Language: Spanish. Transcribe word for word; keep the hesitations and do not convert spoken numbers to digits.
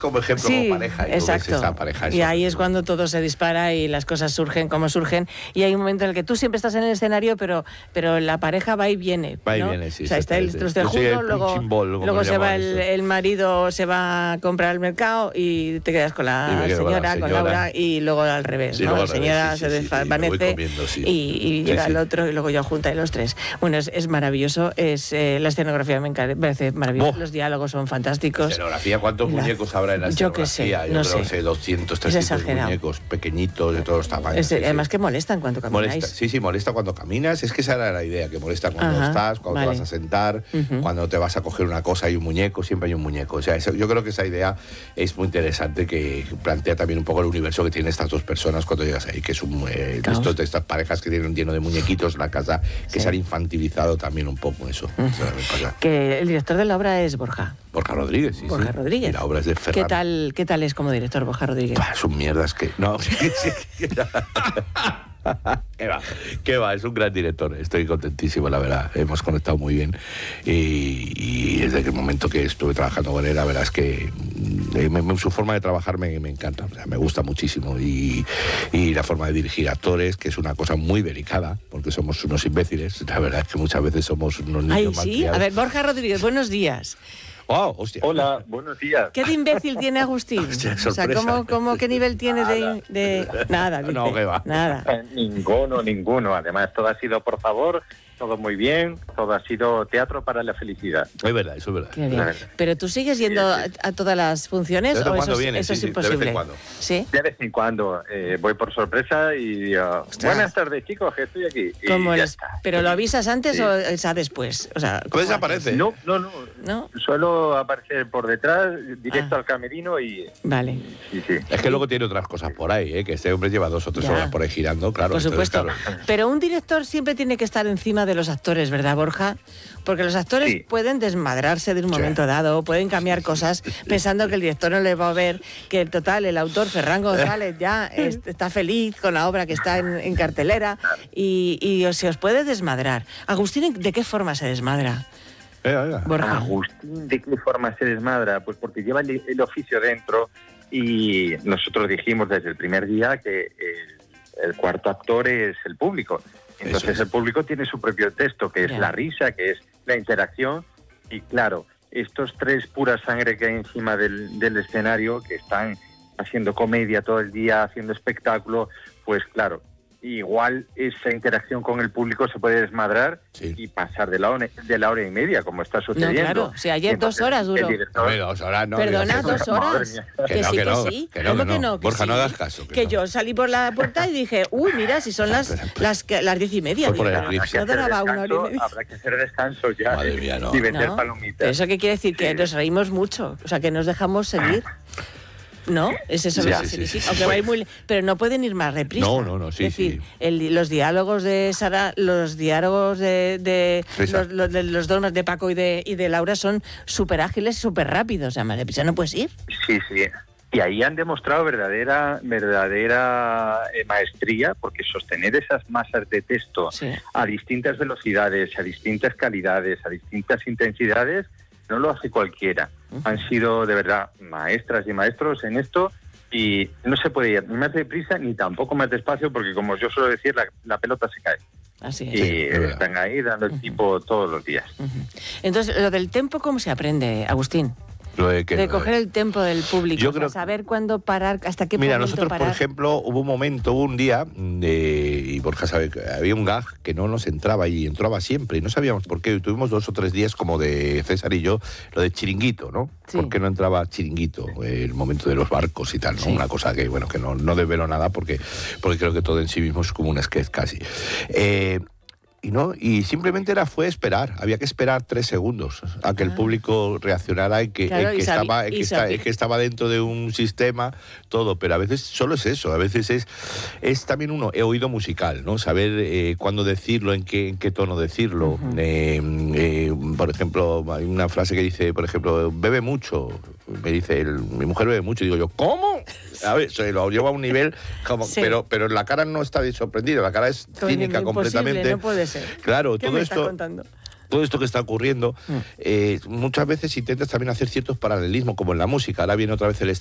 como ejemplo, sí, como pareja. Y exacto. esa pareja, y ahí es cuando todo se dispara y las cosas surgen como surgen. Y hay un momento en el que tú siempre estás en el escenario, pero, pero la pareja va y viene. Va y ¿no? viene, sí. O sea, está el troste juntos, luego, luego se va el, el marido, se va a comprar al mercado y te quedas con la, señora, con, la señora, con Laura, y luego al revés. Sí, ¿no? La revés, señora sí, se sí, desvanece sí, sí, y, y llega sí, el sí. otro y luego ya junta y los tres. Bueno, es, es maravilloso. Es, eh, la escenografía me parece maravillosa. Oh. Los diálogos son fantásticos. ¿Escenografía? ¿Cuántos la, muñecos habrá en la yo escenografía? Que sé, Yo no creo sé. que doscientos, trescientos muñecos pequeñitos de todos los tamaños. Es, sí, además sí. que molestan cuando camináis. Molesta, sí, sí, molesta cuando caminas. Es que esa era la idea, que molesta cuando Ajá, estás, cuando vale. te vas a sentar, uh-huh. cuando te vas a coger una cosa hay un muñeco, siempre hay un muñeco. O sea, eso, yo creo que esa idea es muy interesante, que plantea también un poco el universo que tienen estas dos personas cuando llegas ahí, que es un eh, de, estos, de estas parejas que tienen lleno de muñequitos en la casa, que sí. se han infantilizado también un poco eso. Uh-huh. Que el director de la obra es Borja. Borja Rodríguez, sí. Borja sí. Rodríguez. Y la obra es de Ferran. ¿Qué tal, qué tal es como director Borja Rodríguez? Bah, son mierdas que... No, ¿Qué va? ¿Qué va? Es un gran director. Estoy contentísimo, la verdad. Hemos conectado muy bien. Y, y desde el momento que estuve trabajando con él, la verdad es que eh, me, su forma de trabajar me, me encanta. O sea, me gusta muchísimo. Y, y la forma de dirigir actores, que es una cosa muy delicada, porque somos unos imbéciles. La verdad es que muchas veces somos unos niños Ay, mal sí. criados. A ver, Borja Rodríguez, buenos días. Oh, hostia. Hola, buenos días. ¿Qué de imbécil tiene Agustín? Hostia, o sea, ¿cómo, cómo, ¿qué nivel tiene nada. de, de...? Nada, dice. No, ¿qué va? Nada. Eh, ninguno, ninguno. Además, todo ha sido por favor, todo muy bien, todo ha sido teatro para la felicidad. Es verdad, eso es verdad. Qué bien. Pero tú sigues yendo a, a todas las funciones ¿De o eso, viene? eso Sí, es sí, imposible. de vez en cuando. ¿Sí? De vez en cuando eh, voy por sorpresa y digo, buenas tardes chicos, que estoy aquí. Y ¿Cómo ya es? está. ¿Pero lo avisas antes Sí. o es a después? O sea, Pues desaparece. No, no, no, ¿No? Suelo aparecer por detrás, directo Ah. al camerino y... Vale. Sí, sí. Es que luego tiene otras cosas por ahí, ¿eh? Que este hombre lleva dos o tres Ya. horas por ahí girando, claro. Por entonces, supuesto. claro. Pero un director siempre tiene que estar encima de los actores, ¿verdad, Borja? Porque los actores Sí. pueden desmadrarse de un Sí. momento dado, pueden cambiar cosas pensando que el director no le va a ver, que total, el autor Ferran González ya es- está feliz con la obra que está en, en cartelera y, y se os puede desmadrar. Agustín, ¿de qué forma se desmadra? Venga, venga. Borja. Agustín, ¿de qué forma se desmadra? Pues porque lleva el, el oficio dentro y nosotros dijimos desde el primer día que el, el cuarto actor es el público. Entonces Eso es. el público tiene su propio texto, que es Ya. la risa, que es la interacción y claro, estos tres pura sangre que hay encima del, del escenario, que están haciendo comedia todo el día, haciendo espectáculo, pues claro, igual esa interacción con el público se puede desmadrar Sí. y pasar de la, hora, de la hora y media, como está No, sucediendo. claro. Si ayer dos Entonces, horas duró. el director- Hombre, dos horas, no. Perdona, digas eso. dos horas. Madre mía. Que Que no, sí, que que no, sí. que no, ¿Cómo que que no? no? Que Borja, no sí. hagas caso, que Que no. yo salí por la puerta y dije, uy, mira, si son las, Pero, pero- las, que- las diez y media. Fue por Digo, el pero eclipse. no duraba una hora y descanso, media. habrá que hacer descanso ya Madre mía, no. y vender ¿No? palomitas. Pero eso qué quiere decir, que Sí. nos reímos mucho, o sea, que nos dejamos seguir. ¿No? Es eso Sí, lo sí, que sí, significa. sí, Aunque sí. va a ir muy... Pero no pueden ir más reprisa. No, no, no, sí, Es decir, sí. el- los diálogos de Sara, los diálogos de, de, Risa. los, los, de los dos, de Paco y de, y de Laura, son súper ágiles y súper rápidos. O sea, más deprisa no puedes ir. Sí, sí. Y ahí han demostrado verdadera verdadera eh, maestría, porque sostener esas masas de texto Sí. a distintas velocidades, a distintas calidades, a distintas intensidades, no lo hace cualquiera. Uh-huh. Han sido de verdad maestras y maestros en esto y no se puede ir ni más deprisa ni tampoco más despacio, porque como yo suelo decir, la, la pelota se cae. Así es. Y Sí, es verdad. están ahí dando el tipo todos los días. Ujú. Entonces, lo del tempo, ¿cómo se aprende, Agustín? Lo de que- De coger el tempo del público, Yo o sea, creo- saber cuándo parar, hasta qué Mira, momento nosotros, parar. por ejemplo, hubo un momento, hubo un día, de, y Borja sabe que había un gag que no nos entraba y entraba siempre, y no sabíamos por qué. Tuvimos dos o tres días, como de César y yo, lo de chiringuito, ¿no? Sí. ¿Por qué no entraba chiringuito? El momento de los barcos y tal, ¿no? Sí. Una cosa que, bueno, que no, no develo nada porque, porque creo que todo en sí mismo es como un sketch casi. Eh, Y no, y simplemente era fue esperar, había que esperar tres segundos a que el Ah. público reaccionara y que, Claro, en y que, sabi- estaba, en y que, esta- sabi- en que estaba dentro de un sistema, todo, pero a veces solo es eso, a veces es, es también uno, he oído musical, ¿no? Saber eh, cuándo decirlo, en qué, en qué tono decirlo. Ujú. Eh, eh, por ejemplo, hay una frase que dice, por ejemplo, bebe mucho, me dice, el- mi mujer bebe mucho, y digo yo, ¿cómo? A ver, se lo lleva a un nivel, como, Sí. pero, pero la cara no está sorprendida, la cara es Coño, cínica imposible, completamente. no puede ser. Claro, ¿Qué todo me estás esto. contando? todo esto que está ocurriendo, mm. eh, muchas veces intentas también hacer ciertos paralelismos, como en la música. Ahora viene otra vez el